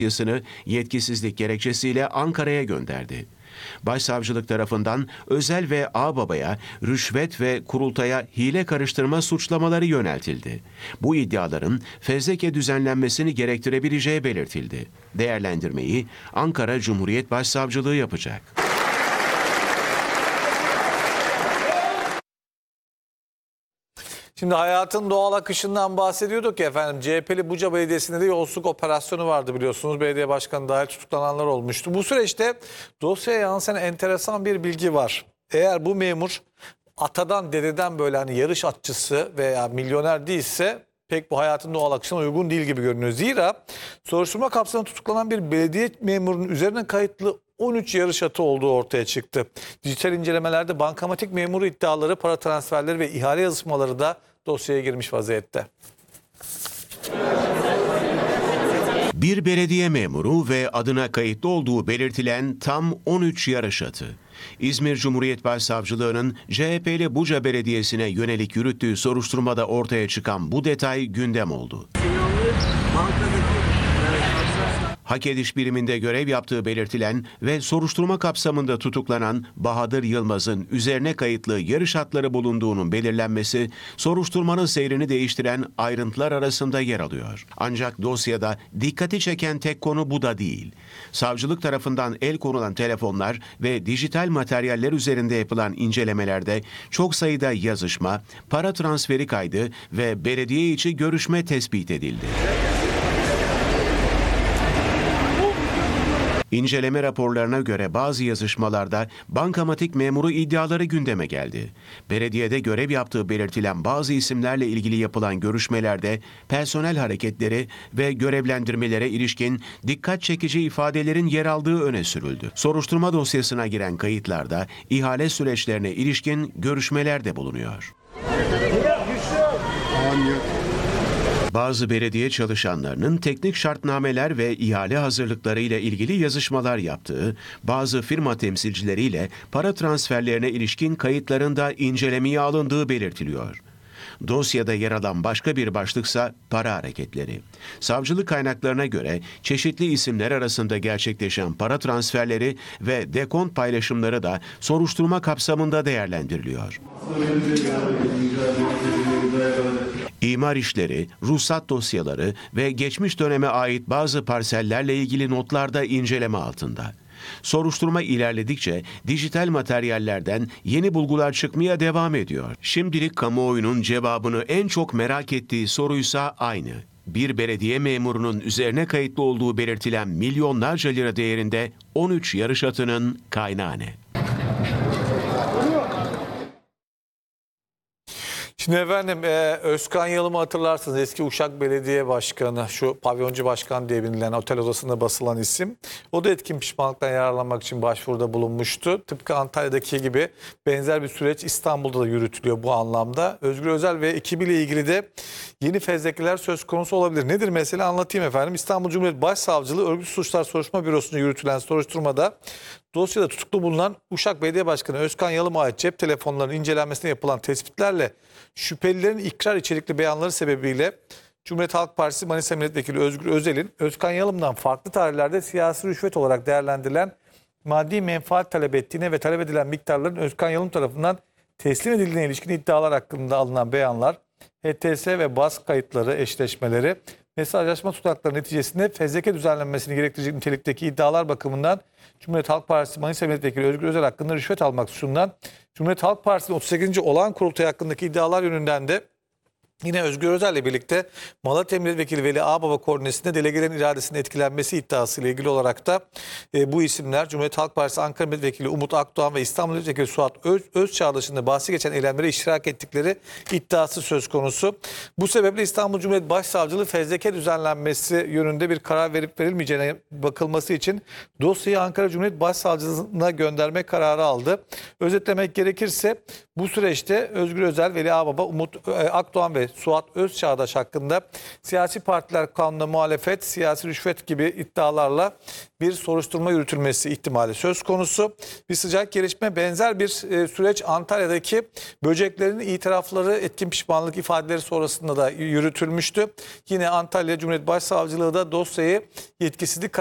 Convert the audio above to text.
dosyasını yetkisizlik gerekçesiyle Ankara'ya gönderdi. Başsavcılık tarafından Özel ve Ağbaba'ya rüşvet ve kurultaya hile karıştırma suçlamaları yöneltildi. Bu iddiaların fezleke düzenlenmesini gerektirebileceği belirtildi. Değerlendirmeyi Ankara Cumhuriyet Başsavcılığı yapacak. Şimdi hayatın doğal akışından bahsediyorduk ya efendim. CHP'li Buca Belediyesi'nde de yolsuzluk operasyonu vardı biliyorsunuz. Belediye başkanı dahil tutuklananlar olmuştu. Bu süreçte dosyaya yansıyan enteresan bir bilgi var. Eğer bu memur atadan dededen böyle hani yarış atçısı veya milyoner değilse pek bu hayatın doğal akışına uygun değil gibi görünüyor. Zira soruşturma kapsamında tutuklanan bir belediye memurunun üzerine kayıtlı 13 yarış atı olduğu ortaya çıktı. Dijital incelemelerde bankamatik memuru iddiaları, para transferleri ve ihale yazışmaları da dosyaya girmiş vaziyette. Bir belediye memuru ve adına kayıtlı olduğu belirtilen tam 13 yarış atı. İzmir Cumhuriyet Başsavcılığı'nın CHP'li Buca Belediyesi'ne yönelik yürüttüğü soruşturmada ortaya çıkan bu detay gündem oldu. Hak ediş biriminde görev yaptığı belirtilen ve soruşturma kapsamında tutuklanan Bahadır Yılmaz'ın üzerine kayıtlı yarış atları bulunduğunun belirlenmesi, soruşturmanın seyrini değiştiren ayrıntılar arasında yer alıyor. Ancak dosyada dikkati çeken tek konu bu da değil. Savcılık tarafından el konulan telefonlar ve dijital materyaller üzerinde yapılan incelemelerde çok sayıda yazışma, para transferi kaydı ve belediye içi görüşme tespit edildi. İnceleme raporlarına göre bazı yazışmalarda bankamatik memuru iddiaları gündeme geldi. Belediyede görev yaptığı belirtilen bazı isimlerle ilgili yapılan görüşmelerde personel hareketleri ve görevlendirmelere ilişkin dikkat çekici ifadelerin yer aldığı öne sürüldü. Soruşturma dosyasına giren kayıtlarda ihale süreçlerine ilişkin görüşmeler de bulunuyor. Bazı belediye çalışanlarının teknik şartnameler ve ihale hazırlıkları ile ilgili yazışmalar yaptığı, bazı firma temsilcileriyle para transferlerine ilişkin kayıtlarında incelemeye alındığı belirtiliyor. Dosyada yer alan başka bir başlıksa para hareketleri. Savcılık kaynaklarına göre çeşitli isimler arasında gerçekleşen para transferleri ve dekont paylaşımları da soruşturma kapsamında değerlendiriliyor. İmar işleri, ruhsat dosyaları ve geçmiş döneme ait bazı parsellerle ilgili notlar da inceleme altında. Soruşturma ilerledikçe dijital materyallerden yeni bulgular çıkmaya devam ediyor. Şimdilik kamuoyunun cevabını en çok merak ettiği soruysa aynı. Bir belediye memurunun üzerine kayıtlı olduğu belirtilen milyonlarca lira değerinde 13 yarış atının kaynağı ne? Şimdi efendim Özkan Yalım'ı hatırlarsınız, eski Uşak Belediye Başkanı, şu pavyoncu başkan diye bilinen otel odasında basılan isim. O da etkin pişmanlıktan yararlanmak için başvuruda bulunmuştu. Tıpkı Antalya'daki gibi benzer bir süreç İstanbul'da da yürütülüyor bu anlamda. Özgür Özel ve ekibiyle ilgili de yeni fezlekeler söz konusu olabilir. Nedir mesele, anlatayım efendim. İstanbul Cumhuriyet Başsavcılığı Örgütlü Suçlar Soruşturma Bürosu'nda yürütülen soruşturmada dosyada tutuklu bulunan Uşak Belediye Başkanı Özkan Yalım'a ait cep telefonlarının incelenmesine yapılan tespitlerle şüphelilerin ikrar içerikli beyanları sebebiyle Cumhuriyet Halk Partisi Manisa Milletvekili Özgür Özel'in Özkan Yalım'dan farklı tarihlerde siyasi rüşvet olarak değerlendirilen maddi menfaat talep ettiğine ve talep edilen miktarların Özkan Yalım tarafından teslim edildiğine ilişkin iddialar hakkında alınan beyanlar, HTS ve bas kayıtları eşleşmeleri, mesajlaşma tutanakları neticesinde fezleke düzenlenmesini gerektirecek nitelikteki iddialar bakımından Cumhuriyet Halk Partisi Manisa Milletvekili Özgür Özel hakkında rüşvet almak suçundan, Cumhuriyet Halk Partisi'nin 38. olağan kurultayı hakkındaki iddialar yönünden de yine Özgür Özel'le birlikte Malatya Milletvekili Veli Ağbaba koordinesinde delegelerin iradesinin etkilenmesi iddiası ile ilgili olarak da bu isimler Cumhuriyet Halk Partisi Ankara Milletvekili Umut Akdoğan ve İstanbul Milletvekili Suat Özçağ dışında bahsi geçen eylemlere iştirak ettikleri iddiası söz konusu. Bu sebeple İstanbul Cumhuriyet Başsavcılığı fezleke düzenlenmesi yönünde bir karar verip verilmeyeceğine bakılması için dosyayı Ankara Cumhuriyet Başsavcılığına gönderme kararı aldı. Özetlemek gerekirse bu süreçte Özgür Özel, Veli Ağbaba, Umut Akdoğan ve Suat Özçağdaş hakkında siyasi partiler kanununa muhalefet, siyasi rüşvet gibi iddialarla bir soruşturma yürütülmesi ihtimali söz konusu. Bir sıcak gelişme, benzer bir süreç Antalya'daki böceklerin itirafları, etkin pişmanlık ifadeleri sonrasında da yürütülmüştü. Yine Antalya Cumhuriyet Başsavcılığı da dosyayı yetkisizlik